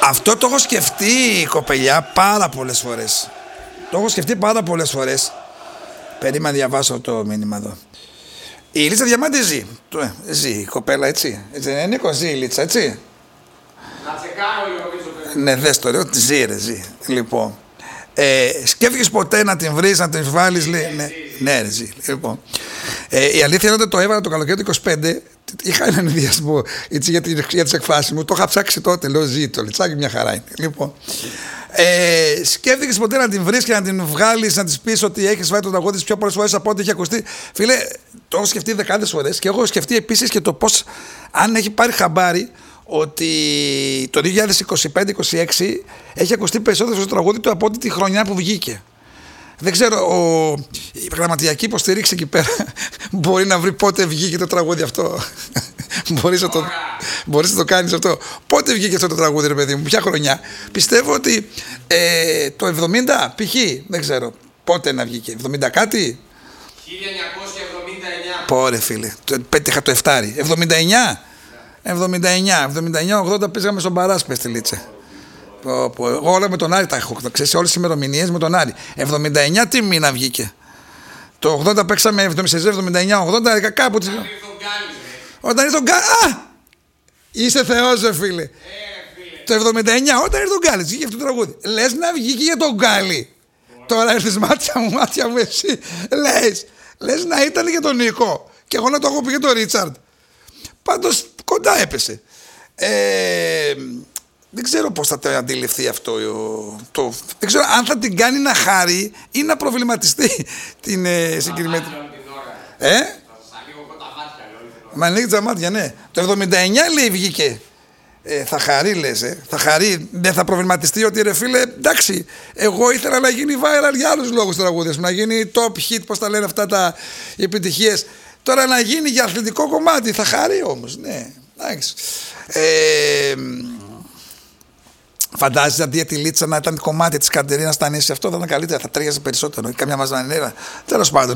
Αυτό το έχω σκεφτεί, κοπελιά, πάρα πολλές φορές. Το έχω σκεφτεί πάρα πολλές φορές. Περίμενα να διαβάσω το μήνυμα εδώ. Η Λίτσα Διαμάντη ζει. Ζει η κοπέλα, έτσι. Έτσι δεν είναι, Νίκο, ζει η Λίτσα, έτσι. Να τσεκάρω λίγο πίσω. Ναι, δες το, λέω, ζει ρε, ζει. Λοιπόν, σκέφτηκες ποτέ να την βρεις, να την βάλεις, ναι, ρε, ζει. Λοιπόν, η αλήθεια είναι ότι το έβαλα το καλοκαίρι του 25. Είχα έναν ενδιασμό για τις εκφράσεις μου. Το είχα ψάξει τότε. Λέω ζει το Λιτσάκι, μια χαρά είναι. Λοιπόν, σκέφτηκες ποτέ να την βρεις και να την βγάλεις, να της πεις ότι έχεις βάλει το τραγούδι της πιο πολλές φορές από ό,τι έχει ακουστεί? Φίλε, το έχω σκεφτεί δεκάδες φορές και έχω σκεφτεί επίσης και το πώς, αν έχει πάρει χαμπάρι ότι το 2025-26 έχει ακουστεί περισσότερο στο τραγούδι του από ό,τι τη χρονιά που βγήκε. Δεν ξέρω, η πραγματιακή υποστήριξη εκεί πέρα μπορεί να βρει πότε βγήκε το τραγούδι αυτό. Μπορείς να το κάνεις αυτό. Πότε βγήκε αυτό το τραγούδι, ρε παιδί μου, ποια χρονιά? Πιστεύω ότι το 70 π.χ. δεν ξέρω πότε να βγήκε. 70 κάτι. 1979. Πόρε φίλε, πέτυχα το εφτάρι. 79-80 πήγαμε στον Παράσπε στη Λίτσα. Εγώ όλα με τον Άρη τα έχω. Ξέρεις, όλες τις ημερομηνίες με τον Άρη. 79 τι μήνα βγήκε? Το 80 παίξαμε 79-80, κάπου. Όταν ήρθε ο Γκάλης. Α! Είσαι θεός, ρε φίλε. Το 79, όταν ήρθε ο Γκάλης, βγήκε αυτό το τραγούδι. Λες να βγήκε για τον Γκάλη. Τώρα έρθεις μάτια μου εσύ. Λες να ήταν για τον Νίκο. Και εγώ να το έχω πει για τον Ρίτσαρντ. Πάντως κοντά έπεσε. Δεν ξέρω πώς θα το αντιληφθεί αυτό. Δεν ξέρω αν θα την κάνει να χαρεί ή να προβληματιστεί την συγκεκριμένη. Μα ανοίγει τα μάτια, ναι. Το 79 λέει βγήκε. Θα χαρεί, λες, θα χαρεί. Δεν θα προβληματιστεί ότι ρε φίλε, εντάξει, εγώ ήθελα να γίνει viral για άλλους λόγους τραγούδες, να γίνει top hit, πώς τα λένε αυτά οι επιτυχίες. Τώρα να γίνει για αθλητικό κομμάτι, θα χαρεί όμως, ναι. Εντάξει. Φαντάζεσαι αντί για τη Λίτσα να ήταν κομμάτι της Κατερίνας Στανίση, αυτό θα ήταν καλύτερα, θα τρέχει περισσότερο. Καμιά μαζανέρα. Τέλος πάντων.